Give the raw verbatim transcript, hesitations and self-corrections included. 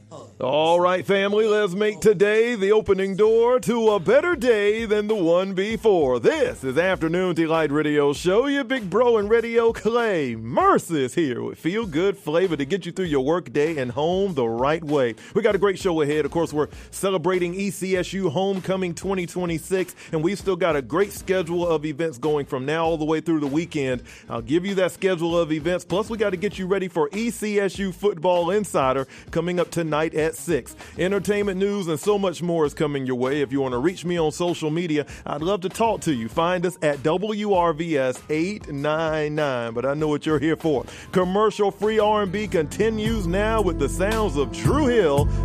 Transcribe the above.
All right, family, let's make today the opening door to a better day than the one before. This is Afternoon Delight Radio Show. Your big bro in radio, Clay Mercer, is here with feel-good flavor to get you through your work day and home the right way. We got a great show ahead. Of course, we're celebrating E C S U Homecoming twenty twenty-six, and we've still got a great schedule of events going from now all the way through the weekend. I'll give you that schedule of events. Plus, we got to get you ready for E C S U Football Insider coming up tonight at six. Entertainment news and so much more is coming your way. If you want to reach me on social media, I'd love to talk to you. Find us at W R V S eight nine nine. But I know what you're here for. Commercial-free R and B continues now with the sounds of Drew Hill